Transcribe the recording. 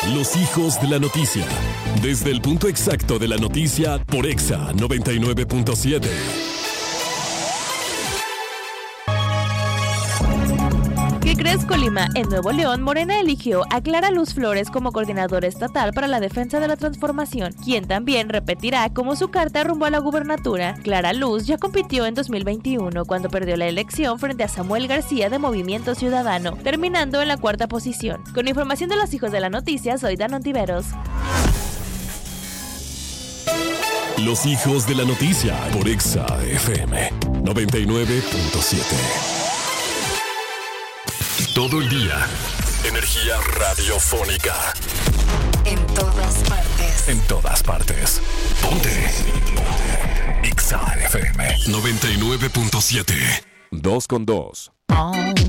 Los hijos de la noticia. Desde el punto exacto de la noticia por Exa 99.7. ¿Qué crees, Colima? En Nuevo León, Morena eligió a Clara Luz Flores como coordinadora estatal para la defensa de la transformación, quien también repetirá como su carta rumbo a la gubernatura. Clara Luz ya compitió en 2021 cuando perdió la elección frente a Samuel García de Movimiento Ciudadano, terminando en la cuarta posición. Con información de los hijos de la noticia, soy Dan Ontiveros. Los hijos de la noticia por Exa FM 99.7. Todo el día. Energía radiofónica. En todas partes. En todas partes. Ponte. Exa FM 99.7. 2 con 2.